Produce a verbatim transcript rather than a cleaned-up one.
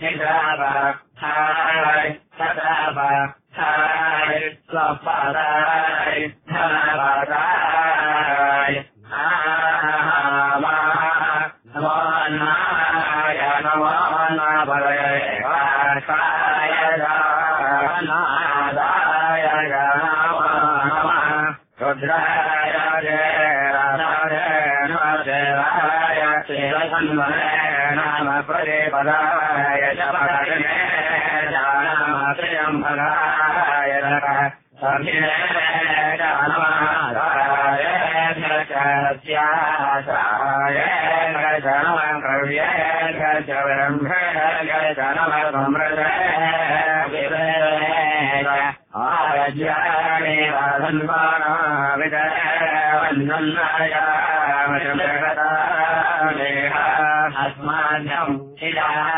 निजावर्थाय सदावर्थाय स्वपदाय धनवदाय नमो नाय नमो नाभये वासाय नादाय नमो नमः रुद्राय देवाय शिवसन्मने नाम प्रतिपदाय शपदने जानमत्र्यम्भगाय सभिने जानमादाय सत्यासाय जनमकव्ये गजब्रह्मे जनमसमृदय आरज्यानि वन्दना विदय वन्दनाय अस्माकं शिला